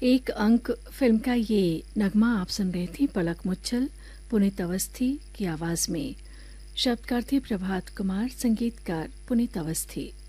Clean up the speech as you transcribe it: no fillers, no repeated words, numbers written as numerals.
एक अंक फिल्म का ये नगमा आप सुन रहे थे पलक मुच्छल पुनीत अवस्थी की आवाज में। शब्दकार थे प्रभात कुमार, संगीतकार पुनीत अवस्थी।